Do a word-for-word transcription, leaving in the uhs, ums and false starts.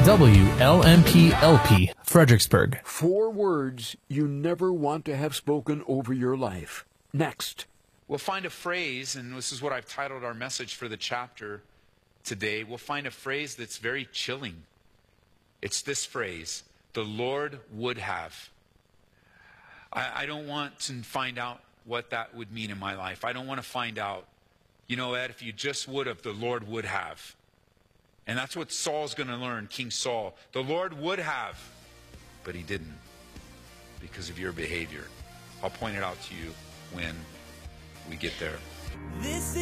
W L M P L P, Fredericksburg. Four words you never want to have spoken over your life. Next. We'll find a phrase, and this is what I've titled our message for the chapter today. We'll find a phrase that's very chilling. It's this phrase, the Lord would have. I, I don't want to find out what that would mean in my life. I don't want to find out, you know, Ed, if you just would have, the Lord would have. And that's what Saul's going to learn, King Saul. The Lord would have, but he didn't because of your behavior. I'll point it out to you when we get there. This